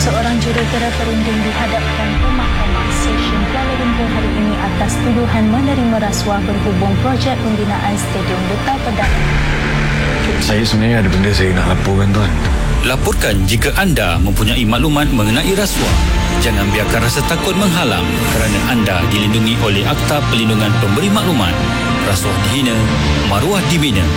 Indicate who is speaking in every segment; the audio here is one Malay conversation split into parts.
Speaker 1: Seorang jurutera perunding dihadapkan ke Mahkamah Session Kuala Lumpur hari ini atas tuduhan menerima rasuah berhubung projek pembinaan Stadium Duta Pedang.
Speaker 2: Saya sebenarnya ada benda saya nak laporkan, tuan.
Speaker 3: Laporkan jika anda mempunyai maklumat mengenai rasuah. Jangan biarkan rasa takut menghalang kerana anda dilindungi oleh Akta Perlindungan Pemberi Maklumat. Rasuah dihina, maruah dibina.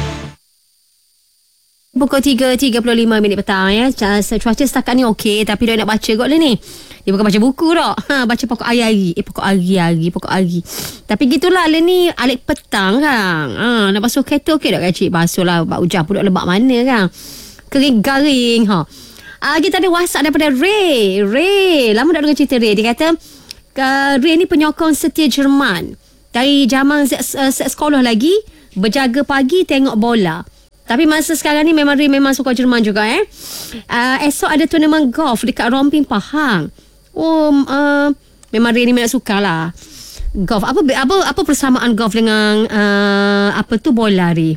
Speaker 4: Pukul 3.35 petang ya. Cuaca setakat ni okey, tapi dia nak baca kot lah ni. Dia bukan baca buku tak. Baca pokok hari-hari. Pokok hari. Tapi gitulah lah ni alik petang kan. Nak basuh kereta okey tak kacik? Basuh lah. Hujan pun duk lebak mana kan. Kering garing. Kita ada WhatsApp daripada Ray. Lama tak dengar cerita Ray. Dia kata Ray ni penyokong setia Jerman. Dari zaman sekolah lagi, berjaga pagi tengok bola. Tapi masa sekarang ni memang Ray memang suka Jerman juga esok ada turnamen golf dekat Romping Pahang. Memang Ray ni memang suka lah golf. Apa persamaan golf dengan bola Ray?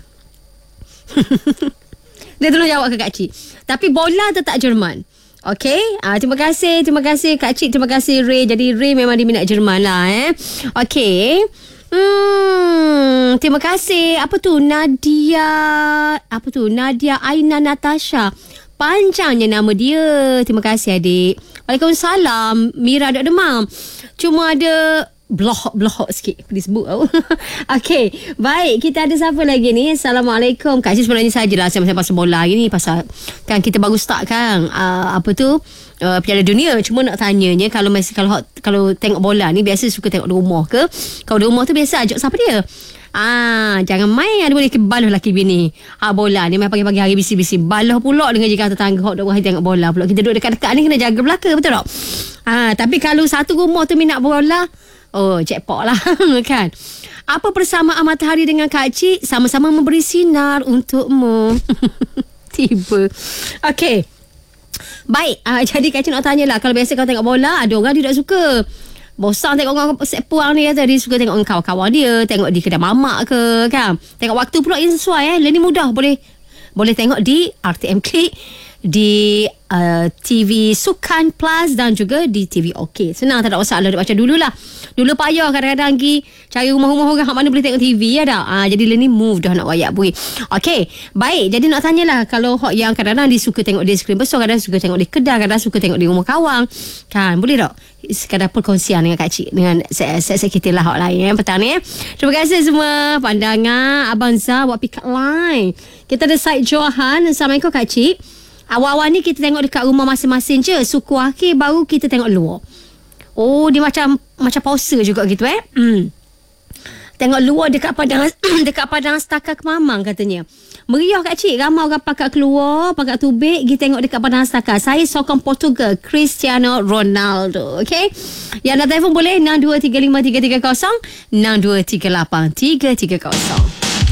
Speaker 4: Dia tolong jawab ke Kak Cik. Tapi bola tetap Jerman. Okey, terima kasih Kak Cik, terima kasih Ray. Jadi Ray memang dia minat Jerman lah Okey. Terima kasih. Nadia Aina Natasha. Panjangnya nama dia. Terima kasih adik. Waalaikumsalam. Mira duk demam. Cuma ada blok sikit di sebut. Okey, baik, kita ada siapa lagi ni? Assalamualaikum. Kak Cik sebenarnya sajalah saya pasal bola hari ni, pasal kan kita baru start kan Piala Dunia. Cuma nak tanyanya, kalau tengok bola ni biasa suka tengok di rumah ke? Kalau di rumah tu biasa ajak siapa dia? Jangan main ada boleh baloh laki bini. Bola ni main pagi-pagi hari bisi-bisi baloh pula dengan jika tetangga hok duk tengok bola pula. Kita duduk dekat-dekat ni kena jaga belaka, betul tak? Tapi kalau satu rumah tu minat bola, jackpot lah kan. Apa persamaan matahari dengan Kak Cik? Sama-sama memberi sinar untukmu. Tiba. Okey. Baik, jadi Kak Cik nak tanya lah, kalau biasa kau tengok bola, ada orang dia tak suka. Bosan tengok orang sepuang ni kata dia suka tengok kawan-kawan dia, tengok di kedai mamak ke kan. Tengok waktu pula yang sesuai Ini mudah, boleh tengok di RTM Klik, di TV Sukan Plus dan juga di TV OK. Senang, tak ada masalah. Macam dululah. Dulu payah kadang-kadang pergi cari rumah-rumah orang mana boleh tengok TV jadi ni move dah nak wayak bui. Okey, baik. Jadi nak tanyalah, kalau hok yang kadang-kadang dia suka tengok di skrin besar, kadang suka tengok di kedai, kadang suka tengok di rumah kawan kan, boleh tak sekadar perkongsian dengan Kak Cik, dengan saya kita lah hok lain petang ni Terima kasih semua pandangan Abang Zah buat pick up line. Kita ada Said Johan. Assalamualaikum Kak Cik. Awal-awal ni kita tengok dekat rumah masing-masing je. Suku akhir baru kita tengok luar. Dia macam pausa juga gitu Tengok luar dekat padang Setakat Kemamang katanya. Meriah Kak Cik. Ramai orang pakat keluar, pakat tubik pergi tengok dekat padang Setakat. Saya sokong Portugal, Cristiano Ronaldo. Okey. Yang nak telefon boleh 62353330, 62383330.